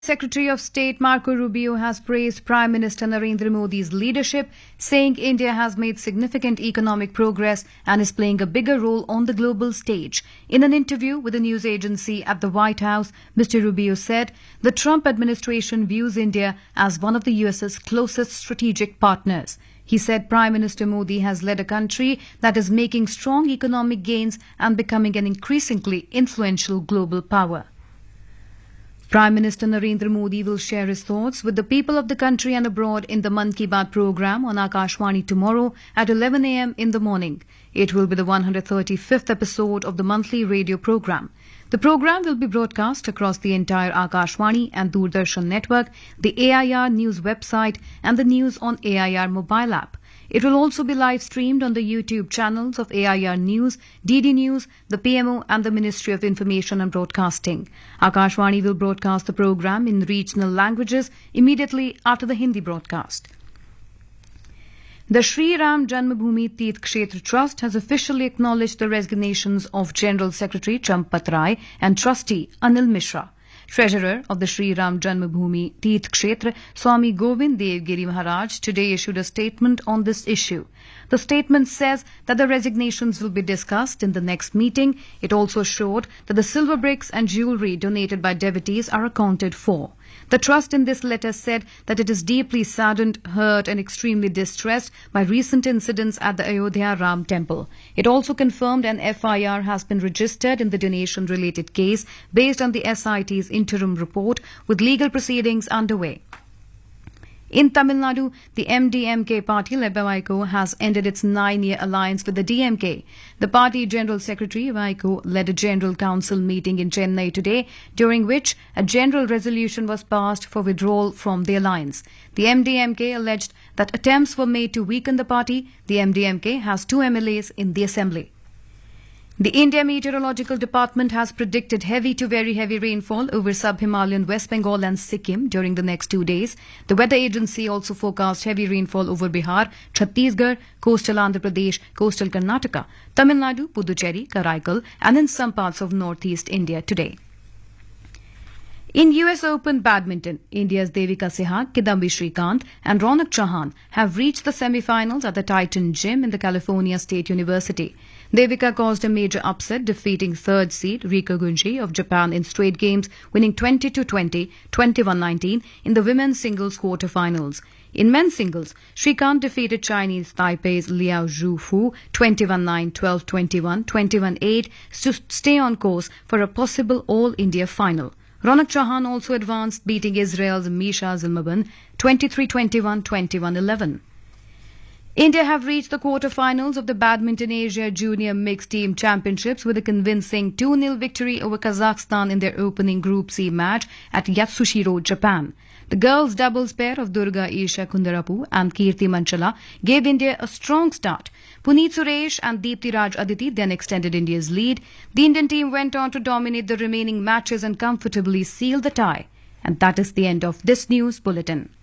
Secretary of State Marco Rubio has praised Prime Minister Narendra Modi's leadership, saying India has made significant economic progress and is playing a bigger role on the global stage. In an interview with a news agency at the White House, Mr. Rubio said the Trump administration views India as one of the US's closest strategic partners. He said Prime Minister Modi has led a country that is making strong economic gains and becoming an increasingly influential global power. Prime Minister Narendra Modi will share his thoughts with the people of the country and abroad in the Mann Ki Baat program on Akashvani tomorrow at 11 a.m. in the morning. It will be the 135th episode of the monthly radio program. The program will be broadcast across the entire Akashvani and Doordarshan network, the AIR News website and the News on AIR mobile app. It will also be live streamed on the YouTube channels of AIR News, DD News, the PMO and the Ministry of Information and Broadcasting. Akashvani will broadcast the program in regional languages immediately after the Hindi broadcast. The Sri Ram Janmabhoomi Teerth Kshetra Trust has officially acknowledged the resignations of General Secretary Champat Rai and Trustee Anil Mishra. Treasurer of the Sri Ram Janmabhoomi Teerth Kshetra, Swami Govind Dev Giri Maharaj, today issued a statement on this issue. The statement says that the resignations will be discussed in the next meeting. It also showed that the silver bricks and jewellery donated by devotees are accounted for. The trust in this letter said that it is deeply saddened, hurt and extremely distressed by recent incidents at the Ayodhya Ram Temple. It also confirmed an FIR has been registered in the donation-related case based on the SIT's interim report, with legal proceedings underway. In Tamil Nadu, the MDMK party led by Vaiko has ended its 9-year alliance with the DMK. The party General Secretary Vaiko led a General Council meeting in Chennai today, during which a general resolution was passed for withdrawal from the alliance. The MDMK alleged that attempts were made to weaken the party. The MDMK has 2 MLAs in the assembly. The India Meteorological Department has predicted heavy to very heavy rainfall over sub-Himalayan West Bengal and Sikkim during the next 2 days. The weather agency also forecast heavy rainfall over Bihar, Chhattisgarh, coastal Andhra Pradesh, coastal Karnataka, Tamil Nadu, Puducherry, Karaikal and in some parts of northeast India today. In US Open Badminton, India's Devika Sehwag, Kidambi Srikanth and Ronak Chauhan have reached the semi-finals at the Titan Gym in the California State University. Devika caused a major upset, defeating third seed Rika Gunji of Japan in straight games, winning 20-20, 21-19 in the women's singles quarter-finals. In men's singles, Srikanth defeated Chinese Taipei's Liao Zhufu 21-9, 12-21, 21-8 to stay on course for a possible All-India final. Ronak Chauhan also advanced, beating Israel's Misha Zilmaban 23-21, 21-11. India have reached the quarter-finals of the Badminton Asia Junior Mixed Team Championships with a convincing 2-0 victory over Kazakhstan in their opening Group C match at Yatsushiro, Japan. The girls' doubles pair of Durga Isha Kundarapu and Kirti Manchala gave India a strong start. Puneet Suresh and Deepti Raj Aditi then extended India's lead. The Indian team went on to dominate the remaining matches and comfortably seal the tie. And that is the end of this news bulletin.